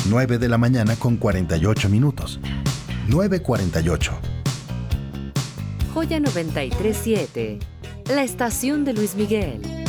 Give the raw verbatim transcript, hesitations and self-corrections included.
nueve de la mañana con cuarenta y ocho minutos. nueve cuarenta y ocho. Joya noventa y tres punto siete, la estación de Luis Miguel.